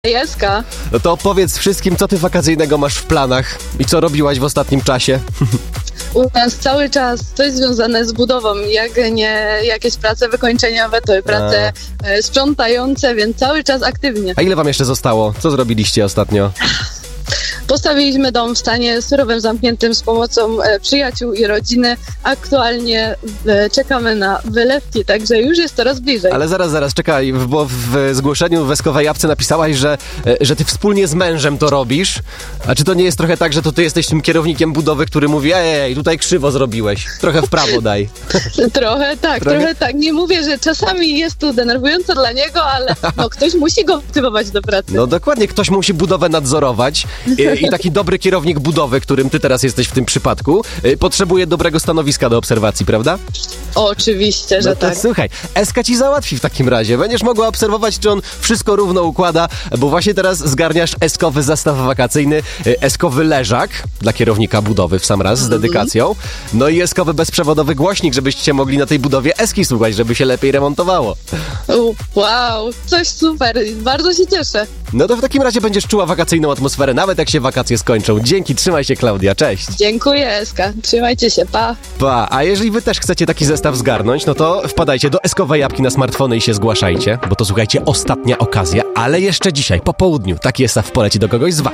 Jeska. No to opowiedz wszystkim, co ty wakacyjnego masz w planach i co robiłaś w ostatnim czasie. U nas cały czas coś związane z budową, jak nie jakieś prace wykończeniowe, to i prace sprzątające, więc cały czas aktywnie. A ile wam jeszcze zostało? Co zrobiliście ostatnio? Postawiliśmy dom w stanie surowym, zamkniętym z pomocą przyjaciół i rodziny. Aktualnie czekamy na wylewki, także już jest coraz bliżej. Ale zaraz, czekaj, bo w zgłoszeniu w Eskowej Jabłce napisałaś, że ty wspólnie z mężem to robisz. A czy to nie jest trochę tak, że to ty jesteś tym kierownikiem budowy, który mówi, ej, tutaj krzywo zrobiłeś, trochę w prawo daj. Trochę tak. Nie mówię, że czasami jest to denerwujące dla niego, ale no, ktoś musi go motywować do pracy. No dokładnie, ktoś musi budowę nadzorować i taki dobry kierownik budowy, którym ty teraz jesteś w tym przypadku, potrzebuje dobrego stanowiska do obserwacji, prawda? Oczywiście, że no to tak. Słuchaj, Eska ci załatwi w takim razie. Będziesz mogła obserwować, czy on wszystko równo układa, bo właśnie teraz zgarniasz eskowy zestaw wakacyjny, eskowy leżak dla kierownika budowy w sam raz z dedykacją, no i eskowy bezprzewodowy głośnik, żebyście mogli na tej budowie Eski słuchać, żeby się lepiej remontowało. Wow, coś super, bardzo się cieszę. No to w takim razie będziesz czuła wakacyjną atmosferę, nawet jak się wakacje skończą. Dzięki, trzymaj się, Klaudia, cześć. Dziękuję, Eska, trzymajcie się, pa. Pa, a jeżeli wy też chcecie taki zestaw zgarnąć, no to wpadajcie do Eskowej Jabłki na smartfony i się zgłaszajcie, bo to słuchajcie, ostatnia okazja, ale jeszcze dzisiaj, po południu, taki zestaw poleci do kogoś z was.